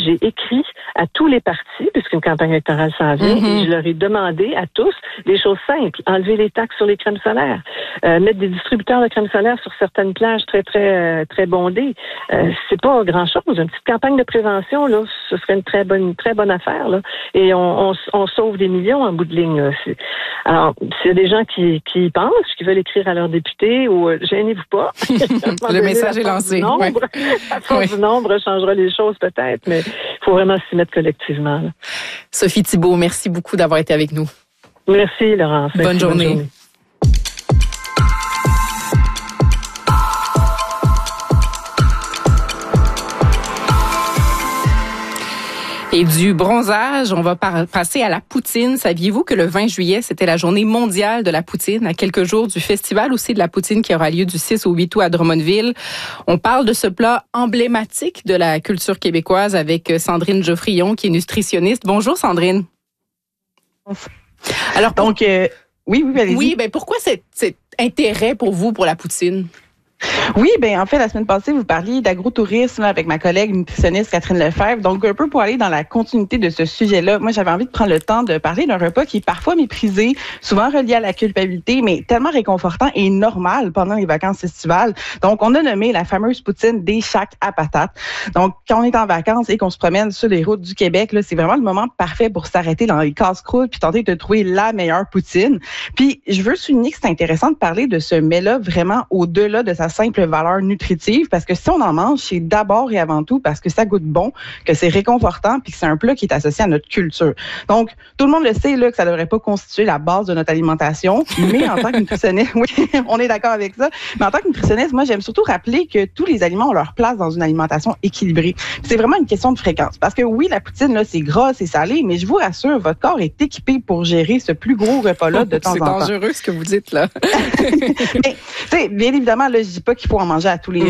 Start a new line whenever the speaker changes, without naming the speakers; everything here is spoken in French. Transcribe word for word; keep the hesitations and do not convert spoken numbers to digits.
j'ai écrit à tous les partis, puisqu'une campagne électorale s'en vient, mm-hmm. et je leur ai demandé à tous des choses simples. Enlever les taxes sur les crèmes solaires, euh, mettre des distributeurs de crèmes solaires sur certaines plages très, très, euh, très bondées. Euh, c'est pas grand-chose. Une petite campagne de prévention, là, ce serait une très bonne, très bonne affaire, là. Et on, on, on sauve des millions en bout de ligne, là. C'est... Alors, s'il y a des gens qui, qui y pensent, qui veulent écrire à leurs députés, ou euh, gênez-vous pas.
Le message est lancé.
Nombre, ouais. La force ouais. du nombre changera les choses peut-être, mais il faut vraiment s'y mettre collectivement, là.
Sophie Thibault, merci beaucoup d'avoir été avec nous.
Merci, Laurence.
Bonne,
merci,
journée.
bonne journée.
Et du bronzage, on va par- passer à la poutine. Saviez-vous que le vingt juillet, c'était la journée mondiale de la poutine, à quelques jours du festival aussi de la poutine qui aura lieu du six au huit août à Drummondville. On parle de ce plat emblématique de la culture québécoise avec Sandrine Geoffrion, qui est nutritionniste. Bonjour Sandrine. Alors
donc euh, oui, oui, allez-y.
Oui, ben pourquoi cet, cet intérêt pour vous pour la poutine?
Oui, ben en fait, la semaine passée, vous parliez d'agrotourisme avec ma collègue nutritionniste Catherine Lefebvre. Donc, un peu pour aller dans la continuité de ce sujet-là, moi, j'avais envie de prendre le temps de parler d'un repas qui est parfois méprisé, souvent relié à la culpabilité, mais tellement réconfortant et normal pendant les vacances estivales. Donc, on a nommé la fameuse poutine des Shacks à patates. Donc, quand on est en vacances et qu'on se promène sur les routes du Québec, là, c'est vraiment le moment parfait pour s'arrêter dans les casse-croûtes puis tenter de trouver la meilleure poutine. Puis, je veux souligner que c'est intéressant de parler de ce mets-là vraiment au-delà de sa simple valeur nutritive, parce que si on en mange, c'est d'abord et avant tout parce que ça goûte bon, que c'est réconfortant, puis que c'est un plat qui est associé à notre culture. Donc, tout le monde le sait là que ça devrait pas constituer la base de notre alimentation, mais en tant que nutritionniste, oui, on est d'accord avec ça, mais en tant que nutritionniste, moi, j'aime surtout rappeler que tous les aliments ont leur place dans une alimentation équilibrée. Puis c'est vraiment une question de fréquence, parce que oui, la poutine, là, c'est gras, c'est salé, mais je vous rassure, votre corps est équipé pour gérer ce plus gros repas-là de temps en temps.
C'est dangereux ce que vous dites, là.
Mais, tu sais, bien évidemment, là, je dis pas qu'il faut en manger à tous les